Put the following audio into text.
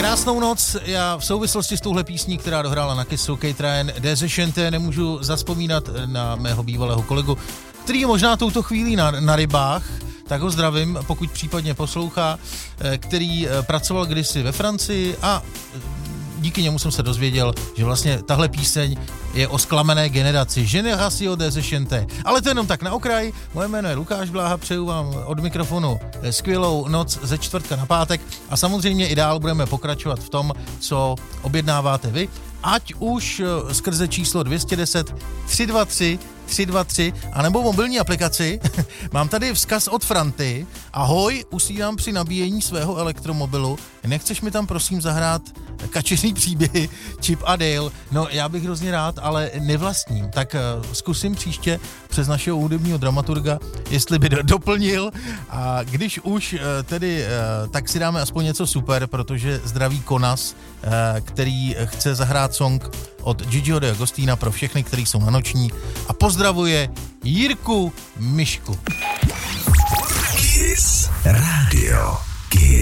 Krásnou noc. Já v souvislosti s touhle písní, která dohrála na Kissu, Kate Ryan, Deze Chante, nemůžu zavzpomínat na mého bývalého kolegu, který je možná touto chvílí na rybách, tak ho zdravím, pokud případně poslouchá, který pracoval kdysi ve Francii a díky němu jsem se dozvěděl, že vlastně tahle píseň je o zklamené generaci. Génération Deze Chante. Ale to jenom tak na okraj. Moje jméno je Lukáš Bláha, přeju vám od mikrofonu skvělou noc ze čtvrtka na pátek a samozřejmě i dál budeme pokračovat v tom, co objednáváte vy, ať už skrze číslo 210 323 323 anebo mobilní aplikaci. Mám tady vzkaz od Franty. Ahoj, usínám při nabíjení svého elektromobilu. Nechceš mi tam prosím zahrát kačeří příběhy Chip a Dale? No, já bych hrozně rád, ale nevlastním. Tak zkusím příště přes našeho hudebního dramaturga, jestli by doplnil. A když už tedy, tak si dáme aspoň něco super, protože zdraví Konas, který chce zahrát song od Gigiho D'Agostina pro všechny, kteří jsou na noční a pozdravuje Jirku Myšku. Kiss Radio.